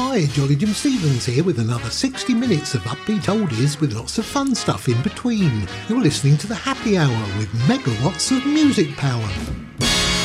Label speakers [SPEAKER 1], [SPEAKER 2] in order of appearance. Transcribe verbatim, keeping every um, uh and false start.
[SPEAKER 1] Hi, Jolly Jim Stevens here with another sixty minutes of upbeat oldies with lots of fun stuff in between. You're listening to the Happy Hour with megawatts of music power.